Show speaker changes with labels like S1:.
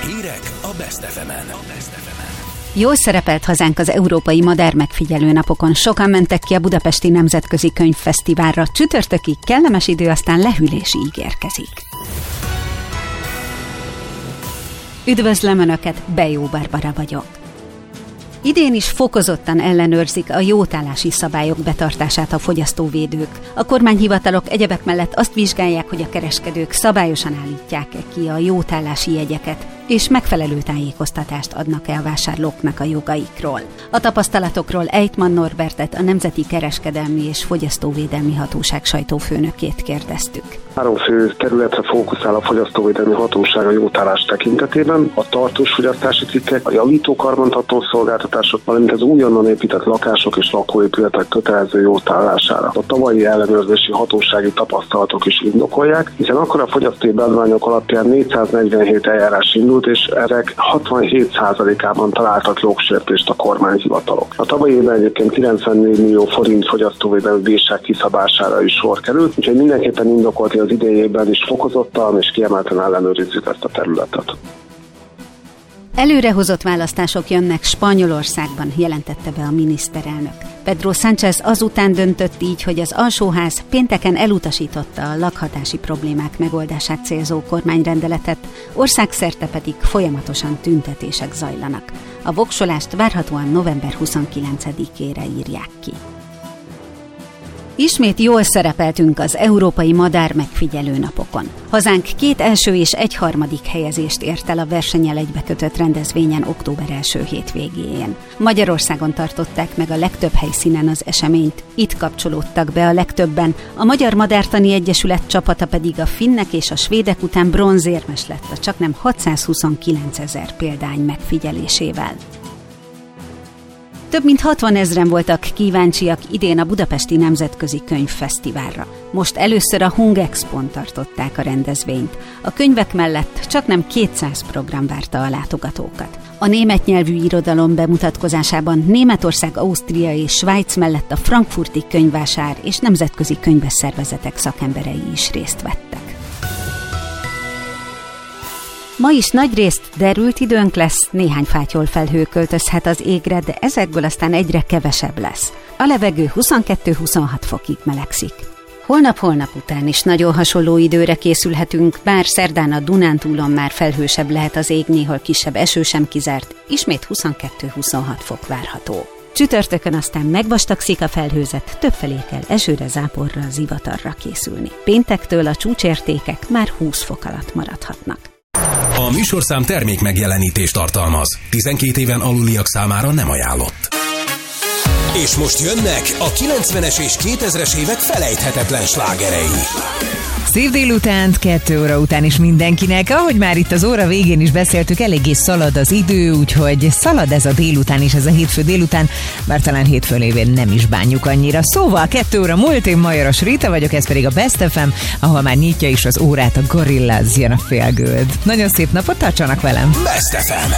S1: Hírek a Best FM-en.
S2: Jól szerepelt hazánk az Európai Madár Megfigyelő Napokon. Sokan mentek ki a Budapesti Nemzetközi Könyvfesztiválra. Csütörtökig kellemes idő, aztán lehűlés ígérkezik. Üdvözlöm Önöket, Bejó Barbara vagyok. Idén is fokozottan ellenőrzik a jótállási szabályok betartását a fogyasztóvédők. A kormányhivatalok egyebek mellett azt vizsgálják, hogy a kereskedők szabályosan állítják-e ki a jótállási jegyeket, és megfelelő tájékoztatást adnak-e a vásárlóknak a jogaikról. A tapasztalatokról Ejtman Norbertet, a Nemzeti Kereskedelmi és Fogyasztóvédelmi Hatóság sajtófőnökét kérdeztük.
S3: 3 fő területre fókuszál a Fogyasztóvédelmi Hatóság a jótállás tekintetében: a tartós fogyasztási cikkek, a javító karbantartó szolgáltatások, valamint az újonnan épített lakások és lakóépületek kötelező jótállására. A tavalyi ellenőrzési hatósági tapasztalatok is indokolják, hiszen akkor a fogyasztói beadványok alapján 447 eljárás indult, és ezek 67%-ában találtak jogsértést a kormányhivatalok. A tavalyi évben egyébként 94 millió forint fogyasztóvédelmi bírság kiszabására is sor került, úgyhogy mindenképpen indokolt, hogy az idejében is fokozottan és kiemelten ellenőrizzük ezt a területet.
S2: Előrehozott választások jönnek Spanyolországban, jelentette be a miniszterelnök. Pedro Sánchez azután döntött így, hogy az alsóház pénteken elutasította a lakhatási problémák megoldását célzó kormányrendeletet, országszerte pedig folyamatosan tüntetések zajlanak. A voksolást várhatóan november 29-ére írják ki. Ismét jól szerepeltünk az Európai Madár Megfigyelő Napokon. Hazánk 2 első és 1 harmadik helyezést ért el a versennyel egybekötött rendezvényen október első hétvégéjén. Magyarországon tartották meg a legtöbb helyszínen az eseményt. Itt kapcsolódtak be a legtöbben, a Magyar Madártani Egyesület csapata pedig a finnek és a svédek után bronzérmes lett a csaknem 629 000 példány megfigyelésével. Több mint 60 000 voltak kíváncsiak idén a Budapesti Nemzetközi Könyvfesztiválra. Most először a Hungexpon tartották a rendezvényt. A könyvek mellett csaknem 200 program várta a látogatókat. A német nyelvű irodalom bemutatkozásában Németország, Ausztria és Svájc mellett a frankfurti könyvvásár és nemzetközi könyvesszervezetek szakemberei is részt vettek. Ma is nagyrészt derült időnk lesz, néhány fátyolfelhő költözhet az égre, de ezekből aztán egyre kevesebb lesz. A levegő 22-26 fokig melegszik. Holnap után is nagyon hasonló időre készülhetünk, bár szerdán a Dunántúlon már felhősebb lehet az ég, néhol kisebb eső sem kizárt, ismét 22-26 fok várható. Csütörtökön aztán megvastagszik a felhőzet, többfelé kell esőre, záporra, zivatarra készülni. Péntektől a csúcsértékek már 20 fok alatt maradhatnak.
S1: A műsorszám termék megjelenítést tartalmaz. 12 éven aluliak számára nem ajánlott. És most jönnek a 90-es és 2000-es évek felejthetetlen slágerei.
S4: Szép délutánt, 2 óra után is mindenkinek. Ahogy már itt az óra végén is beszéltük, eléggé szalad az idő, úgyhogy szalad ez a délután is, ez a hétfő délután, bár talán hétfő lévén nem is bánjuk annyira. Szóval 2 óra múlt, én Majoros Rita vagyok, ez pedig a Best FM, ahol már nyitja is az órát a Gorillaz, jön a Feel Good. Nagyon szép napot, tartsanak velem!
S1: Best FM.